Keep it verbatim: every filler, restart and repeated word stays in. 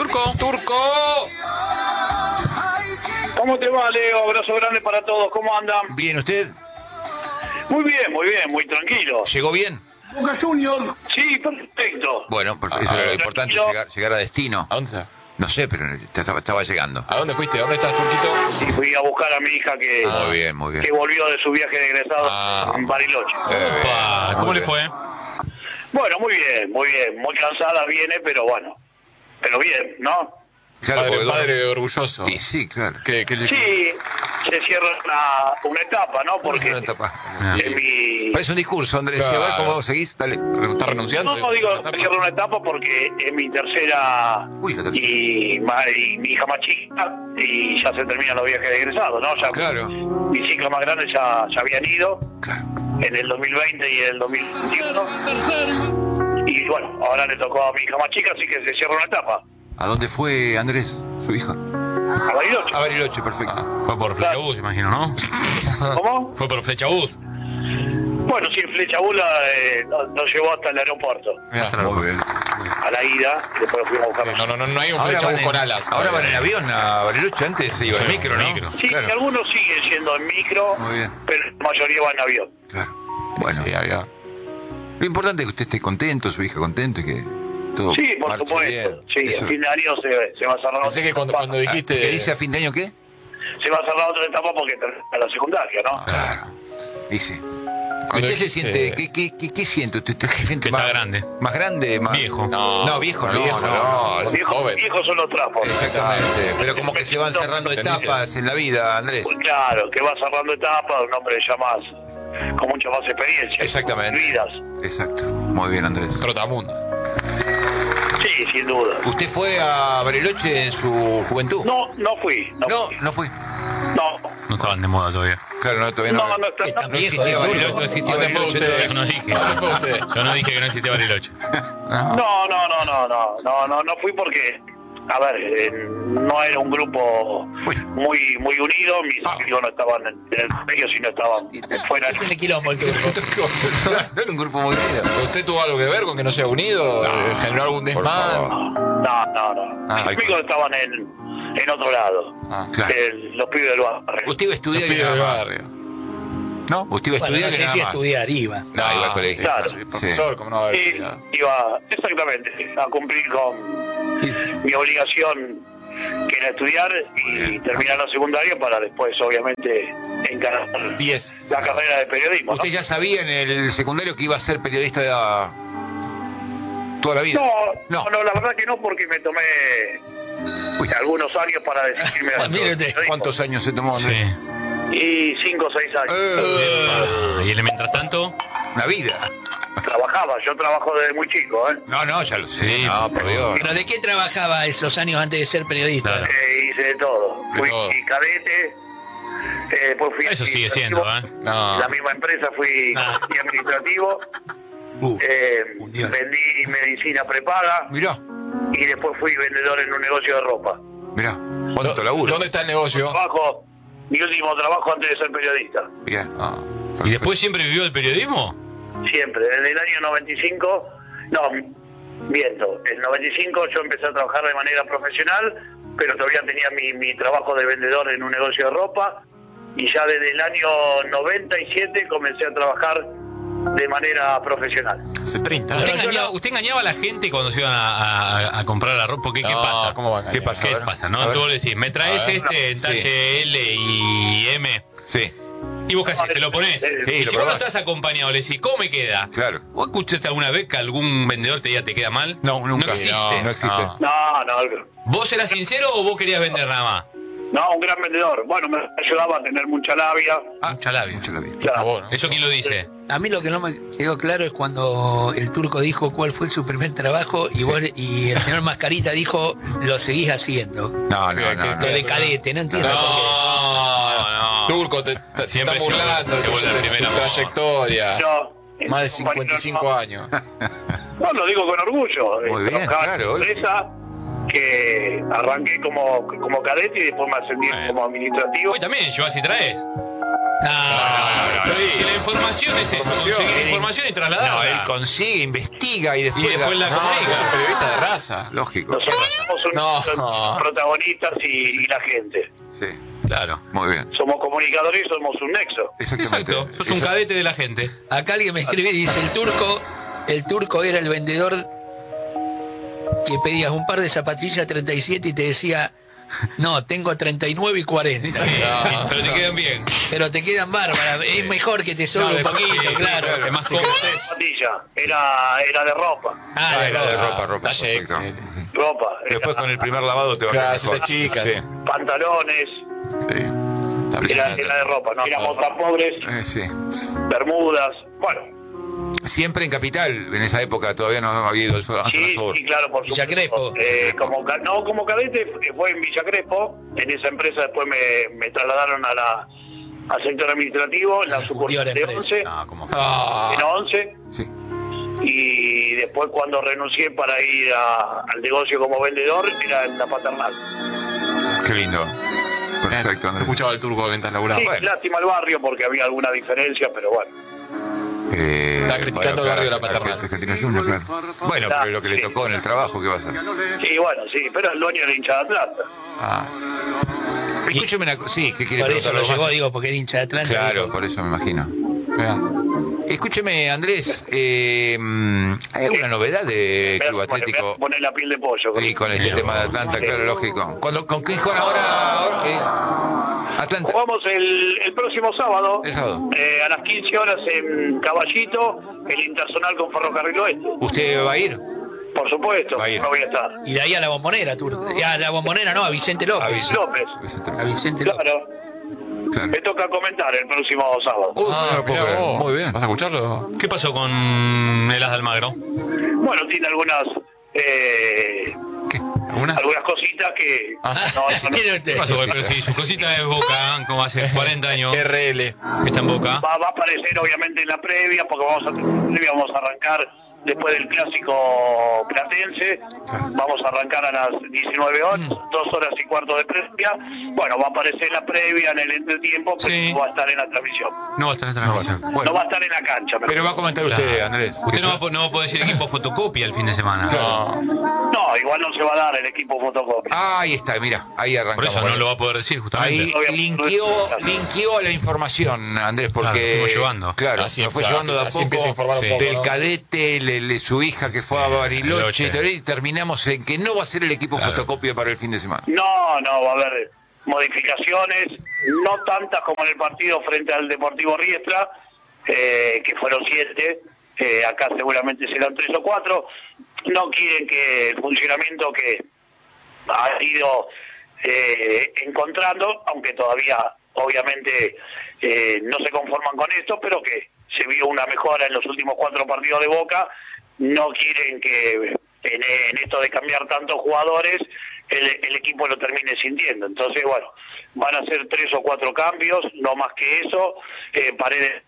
Turco. ¡Turco! ¿Cómo te va, Leo? Abrazo grande para todos. ¿Cómo andan? Bien, ¿usted? Muy bien, muy bien, muy tranquilo. ¿Llegó bien? Boca Junior. Sí, perfecto. Bueno, perfecto. Eso Ah, era lo importante, tranquilo. llegar, llegar a destino. ¿A dónde está? No sé, pero estaba, estaba llegando. ¿A dónde fuiste? ¿A dónde estás, Turquito? Y fui a buscar a mi hija que, Ah, muy bien, muy bien. que volvió de su viaje de egresado Ah. en Bariloche. Eh, Opa, ¿Cómo muy le bien. fue? Bueno, muy bien, muy bien. Muy cansada viene, pero bueno. Pero bien, ¿no? Claro, Padre, porque- padre orgulloso. Y sí, claro. ¿Qué, qué le- Sí, se cierra una, una etapa, ¿no? Porque Una etapa. en mi... Parece un discurso, Andrés. Claro. A ver cómo seguís. Dale. ¿Está renunciando? No, no digo se cierra una etapa porque es mi tercera Uy, la tercera. y, ma- y mi hija más chica y ya se terminan los viajes de egresado, ¿no? Ya Claro. mis hijas más grandes ya, ya habían ido Claro. en el dos mil veinte y en el dos mil veintiuno. Y bueno, ahora le tocó a mi hija más chica, así que se cierra una etapa. ¿A dónde fue Andrés, su hija? A Bariloche. A Bariloche, perfecto. Ah. Fue por Flechabús, imagino, ¿no? ¿Cómo? Fue por Flechabús. Bueno, sí, Flecha Bula eh, nos, nos llevó hasta el aeropuerto, Mirá. Muy bien. a la ida, y después fuimos a buscar. No, no, no, no hay un Ahora Flechabús van, con en, alas. ahora van en avión a Bariloche. Antes se iba en Sí, micro, ¿no? micro. Sí, Claro. y algunos siguen siendo en micro, Muy bien. pero la mayoría van en avión. Claro. Bueno, Sí, había. lo importante es que usted esté contento, su hija contento y que todo Sí, por marche supuesto. bien. Sí, Eso. a fin de año se, se va a cerrar Pensé que cuando, cuando Ah, dijiste... ¿Qué dice a fin de año qué? se va a cerrar otra etapa porque termina la secundaria, ¿no? Claro. Dice. Cuando ¿Usted se dijiste- siente, qué, qué, qué, qué siente usted? ¿Usted se siente Que más está grande. ¿Más grande? Más... Viejo. No, No, viejo, no, viejo, no, no, no. es Viejos, joven. viejos son los trapos. Exactamente. Pero como que se van cerrando etapas en la vida, Andrés. Pues claro, que va cerrando etapas, un hombre ya más, con mucha más experiencia. Exactamente. Vidas. Exacto. Muy bien, Andrés. Trotamundo. Sí, sin duda. ¿Usted fue a Bariloche en su juventud? No, no fui. No, No, fui. no fue. No, No estaban de moda todavía. Claro, no, todavía no. no, no, está- Está no, No viejo, existía eh, Bariloche, Turco. no existía ¿Dónde fue Bariloche usted? Yo no dije. ¿Dónde fue usted? Yo no dije que no existía Bariloche. No. no, no, no, no, no, no, no, no fui porque, a ver, eh, no era un grupo Uy. muy muy unido, mis amigos no estaban en en el colegio, sino estaban fuera. Tiene quilombo el Turco. No era un grupo muy unido. ¿Usted tuvo algo que ver con que no se ha unido? Eh, ¿Generó algún por desmán? favor. No, no, no. Ah, mis amigos estaban en, en otro lado, Ah, claro. el- los pibes del barrio. Usted iba a Los estudiar y pibes nada del más. barrio. ¿No? Usted iba a Bueno, estudiar no y sé nada si más. estudiar iba. No, iba al colegio. Claro. Sí, profesor, como no va a haber Y estudiado. iba exactamente a cumplir con mi obligación, que era estudiar y terminar la secundaria para después, obviamente, encarar Diez. la carrera de periodismo. ¿no? ¿Usted ya sabía en el secundario que iba a ser periodista de toda la vida? No, no, no, la verdad que no, porque me tomé Uy. algunos años para decidirme a Mire usted, ¿Cuántos años se tomó, Andrés? Sí. Y cinco o seis años. Eh, Ah, y él mientras tanto. una vida. Trabajaba, yo trabajo desde muy chico, ¿eh? No, no, ya lo sé. Sí, no, por por Dios. ¿Pero de qué trabajaba esos años antes de ser periodista? Claro. Eh, hice de todo. De Fui todo. cadete, eh, después fui Eso sigue administrativo. siendo, ¿eh? No. En la misma empresa fui Ah. fui administrativo, Uh, eh, mundial. vendí medicina prepaga Mirá, y después fui vendedor en un negocio de ropa. mirá. ¿Cuánto laburo? ¿Dónde está el negocio? Trabajo, mi último trabajo antes de ser periodista. Bien. Ah, ¿Y después siempre vivió el periodismo? Siempre, desde el año noventa y cinco, no, miento, en noventa y cinco yo empecé a trabajar de manera profesional, pero todavía tenía mi, mi trabajo de vendedor en un negocio de ropa, y ya desde el año noventa y siete comencé a trabajar de manera profesional. hace treinta ¿Usted años. engañaba, usted engañaba a la gente cuando se iban a, a- a comprar la ropa? ¿Qué, qué No, pasa? ¿cómo va a engañar? ¿Qué pasa? ¿Qué A ver. pasa? A ¿No? ver. Tú le decís, me traes A ver. este en Sí. talle L y M. Sí, Y vos casi te lo ponés. Sí, y lo si vos no probás. estás acompañado, le decís, ¿cómo me queda? claro. ¿Vos escuchaste alguna vez que algún vendedor te diga te queda mal? No, nunca. No existe. No, no existe. No. No, no, ¿Vos eras sincero o vos querías vender nada más? no, un gran vendedor. Bueno, me ayudaba a tener mucha labia. Ah, Mucha labia. mucha labia. Por Claro. favor, ¿no? ¿Eso quién lo dice? A mí lo que no me quedó claro es cuando el Turco dijo cuál fue su primer trabajo y vos y el señor Mascarita dijo lo seguís haciendo. No, no, ¿Qué- no. qué- no. Lo de cadete, no entiendo por qué. No, no. Turco, te, te, se Siempre está se burlando vuelve- se de vuelve tu, el primer tu amor. trayectoria. Yo, Más de mis compañeros, cincuenta y cinco años. No, lo digo con orgullo. Muy Eh, bien, trabajaba claro, en una empresa que arranqué como, como cadete y después me ascendí Bueno. como administrativo. Hoy también llevas y traes. No, Si la información es eso, Información. conseguir información y trasladarla. No, él consigue, investiga y después, Y después la No, comunica. sos un periodista de raza. Lógico. Nosotros somos un- No. los protagonistas y, y la gente. Sí, Claro. muy bien. Somos comunicadores y somos un nexo. Exactamente. Exacto. Sos un Eso- cadete de la gente. Acá alguien me escribe y dice, el turco, el turco era el vendedor que pedías un par de zapatillas treinta y siete y te decía, no, tengo treinta y nueve y cuarenta. Sí, No. pero te quedan bien. Pero te quedan bárbaras, es mejor que te sobre No, un después- poquito, sí, sí, claro. claro, es más Si cómodo. creces, Zapatilla, era, era de ropa. Ah, Ah, de era de ropa. ropa, ropa. Talle perfecto. X, eh. Ropa. Después era con el primer lavado te va a Claro, quedar si te mejor. chicas. Sí. pantalones, Sí. Está bien. era, era de ropa, ¿no? Éramos tan pobres, Eh, sí. bermudas, bueno, Siempre en Capital, en esa época todavía no había ido al sur. a sí, zona sur. sí, claro, por Villa supuesto. Crespo. Eh, como, ca- no, como cadete eh, fue en Villa Crespo, en esa empresa después me, me trasladaron a la al sector administrativo, en la Se fundió la sucursal de empresa. once, No, como. Ah, en once, Sí. y después cuando renuncié para ir a- al negocio como vendedor, era en la paternal. Qué lindo. Perfecto, Te Andrés. escuchaba el turco mientras laburaba. Sí, bueno. lástima el barrio porque había alguna diferencia, pero bueno. Eh, Está criticando el barrio de la paternal. Argentina Juniors, claro. Bueno, pero es lo que le tocó en el trabajo, ¿qué va a hacer? Sí, bueno, sí, pero el dueño era hincha de Atlanta. Ah, Escúcheme una cosa. Sí, ¿qué quiere Por eso preguntar lo algo llegó, más? digo, porque era hincha de Atlanta. Claro, digo, por eso me imagino. mirá. Escúcheme, Andrés, eh, ¿hay alguna novedad de Club Atlético? Poner la piel de pollo. Y con este tema de Atlanta, claro, lógico. ¿Cuándo- ¿Con qué juegan ahora? eh, Atlanta. Jugamos el, el próximo sábado, El sábado. eh, a las quince horas en Caballito, el Interzonal con Ferrocarril Oeste. ¿Usted va a ir? Por supuesto, Va a ir. no voy a estar. Y de ahí a la bombonera, turco. Y a la bombonera no, a Vicente López. A Vicente. López, Vicente A López. Vicente López. claro. Claro. Me toca comentar el próximo sábado. Uy, Ah, no lo puedo mirá creer. vos. Muy bien. ¿Vas a escucharlo? ¿Qué pasó con el As de Almagro? Bueno, tiene algunas eh, ¿Qué? ¿Alguna? algunas cositas que Ah. no, no- Mire ¿Qué usted. pasó? Pero si su cosita es Boca, como hace cuarenta años, R L. está en Boca. va, va a aparecer obviamente en la previa, porque vamos a, previa vamos a arrancar después del clásico platense, vamos a arrancar a las diecinueve horas, dos horas y cuarto de previa. Bueno, va a aparecer en la previa, en el entretiempo, pero Sí. no va a estar en la transmisión. No va a estar en No va a transmisión. ser. No Bueno, va a estar en la cancha. mejor. pero va a comentar usted, Claro. Andrés. Usted no va, a po- no va a poder decir equipo fotocopia el fin de semana. No. No, igual no se va a dar el equipo fotocopia. Ahí está, mira, ahí Por arrancamos. eso no lo va a poder decir, justamente. Ahí linkeó, linkeó la información, Andrés, porque... Claro, fuimos llevando. Claro, Así, nos fue claro, llevando de a así poco empieza a informar un Sí. poco, del ¿no? cadete, le- le- su hija que fue a Bariloche, Bariloche. y terminamos en que no va a ser el equipo Claro. fotocopia para el fin de semana. No, no, va a haber modificaciones, no tantas como en el partido frente al Deportivo Riestra, eh, que fueron siete, eh, acá seguramente serán tres o cuatro. No quieren que el funcionamiento que ha ido eh, encontrando, aunque todavía obviamente eh, no se conforman con esto, pero que se vio una mejora en los últimos cuatro partidos de Boca. No quieren que en, en esto de cambiar tantos jugadores el, el equipo lo termine sintiendo. Entonces, bueno, van a ser tres o cuatro cambios, no más que eso. Eh, Paredes